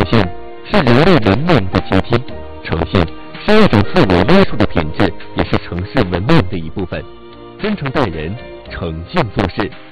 信是人类文明的阶梯，诚信是一种自我约束的品质，也是城市文明的一部分。真诚待人，诚信做事。